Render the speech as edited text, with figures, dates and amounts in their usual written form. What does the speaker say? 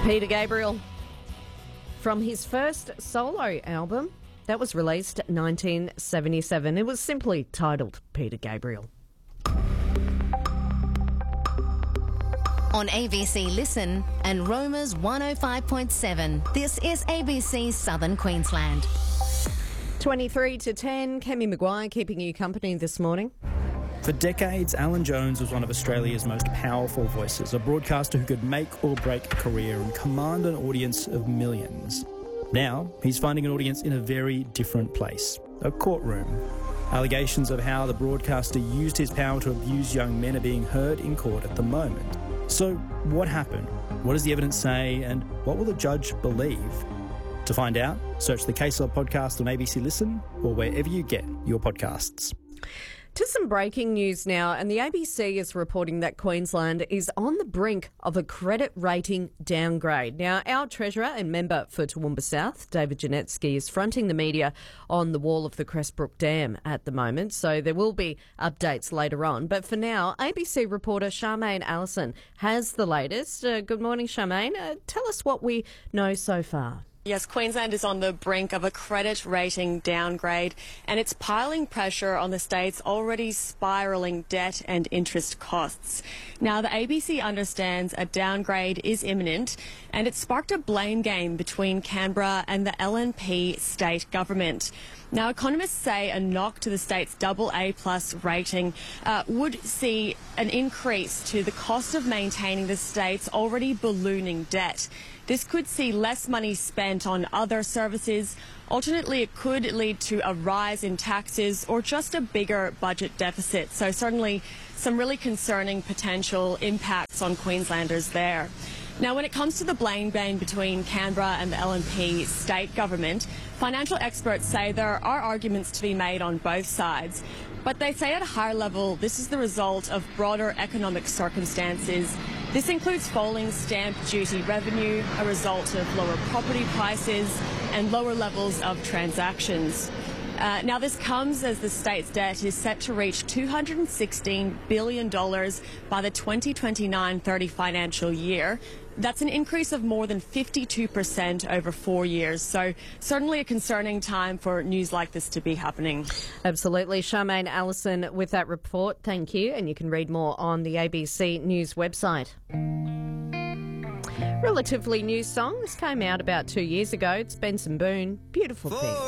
Peter Gabriel, from his first solo album that was released 1977. It was simply titled Peter Gabriel. On ABC Listen and Roma's 105.7, this is ABC Southern Queensland. 23 to 10, Kemi Maguire keeping you company this morning. For decades, Alan Jones was one of Australia's most powerful voices, a broadcaster who could make or break a career and command an audience of millions. Now, he's finding an audience in a very different place, a courtroom. Allegations of how the broadcaster used his power to abuse young men are being heard in court at the moment. So, what happened? What does the evidence say? And what will the judge believe? To find out, search the Case Law podcast on ABC Listen or wherever you get your podcasts. To some breaking news now, and the ABC is reporting that Queensland is on the brink of a credit rating downgrade. Now, our Treasurer and member for Toowoomba South, David Janetsky, is fronting the media on the wall of the Crestbrook Dam at the moment, so there will be updates later on. But for now, ABC reporter Charmaine Allison has the latest. Good morning, Charmaine. Tell us what we know so far. Yes, Queensland is on the brink of a credit rating downgrade, and it's piling pressure on the state's already spiralling debt and interest costs. Now, the ABC understands a downgrade is imminent, and it sparked a blame game between Canberra and the LNP state government. Now, economists say a knock to the state's AA+ rating would see an increase to the cost of maintaining the state's already ballooning debt. This could see less money spent on other services. Alternately, it could lead to a rise in taxes or just a bigger budget deficit. So certainly some really concerning potential impacts on Queenslanders there. Now, when it comes to the blame game between Canberra and the LNP state government, financial experts say there are arguments to be made on both sides. But they say at a higher level, this is the result of broader economic circumstances. This includes falling stamp duty revenue, a result of lower property prices and lower levels of transactions. Now, this comes as the state's debt is set to reach $216 billion by the 2029-30 financial year. That's an increase of more than 52% over 4 years. So certainly a concerning time for news like this to be happening. Absolutely. Charmaine Allison with that report. Thank you. And you can read more on the ABC News website. Relatively new song. This came out about 2 years ago. It's Benson Boone. Beautiful thing.